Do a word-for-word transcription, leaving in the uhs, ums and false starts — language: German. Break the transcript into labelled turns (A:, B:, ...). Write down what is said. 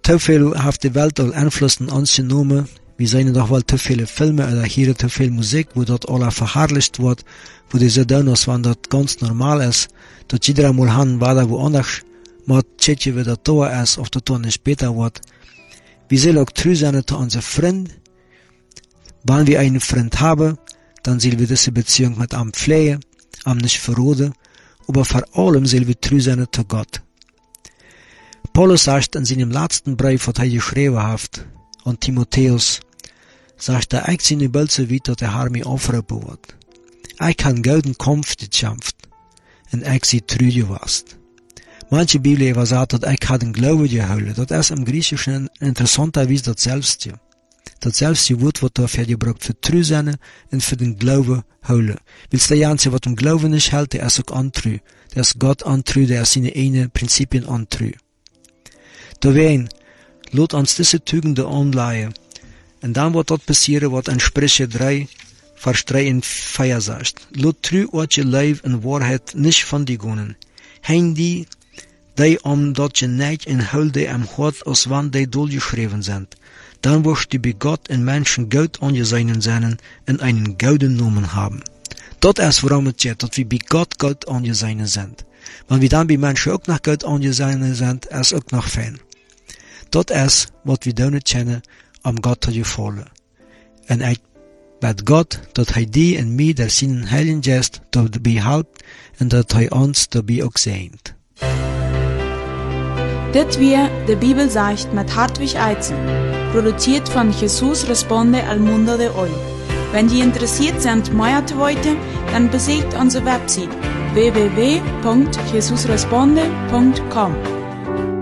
A: te veel heeft de Welt al Einflüssen angenommen. Wir sehen doch wel te viele Filme oder hier te veel Musik, wo dort alle verherrlicht wird, wo die so tun, als wenn das ganz normal ist, dass jeder mal han war, wo anders mal tschetje wie das Tor ist, auf der Tor nicht später wird. Wir sollen auch treu sein zu unserem Freund. Wenn wir einen Freund haben, dann sollen wir diese Beziehung mit ihm pflegen, ihm nicht verroden, aber vor allem sollen wir treu sein zu Gott. Paulus sagt in seinem letzten Brief, was er geschrieben hat, an Timotheus, sagt er, ich zie nu bald so weit, dass der Herr mich aufrufen wird. Ich kann golden Kampf gekämpft, und ich sie treu gewesen. Manche Bibelleser sagen, dass ich den Glauben geholt. Das ist im Griechischen interessanterweise das selbste. Das selbste Wort wird dafür gebraucht für treu sein und für den Glauben holen. Weil der Ganze, was im Glauben nicht hält, der ist auch antreu. Der ist Gott antreu, der ist seine eigenen Prinzipien antreu. Deswegen, lot uns diese Tugenden anleihen. Und dann wird dort passieren, was in Sprüche drei, Vers drei und vier sagt. Lot treu wat je leef in Wahrheit nicht von die gonen. Hein die, die om dat je nicht in Hulde am Hort, als wann die durchgeschrieben sind. Dann wirst du bei Gott in Menschen Gott angesehen sein und einen gouden Namen haben. Das ist, worum es geht, dass wir bei Gott Gott angesehen sind. Wenn wir dann bei Menschen auch nach Gott angesehen sind, ist auch noch fein. Das ist, was wir da nicht kennen, um Gott zu gefallen. Und ich bete Gott, dass er die und mir, der seinen Heiligen Geist, dabei hilft und dass er uns dabei auch segnet.
B: Dit weer de Bibel sagt mit Hartwig Eizen, produziert von Jesus Responde al Mundo de Hoy. Wenn die interessiert sind, mehr zu wollen, dann besucht unsere Website w w w punkt jesus responde punkt com.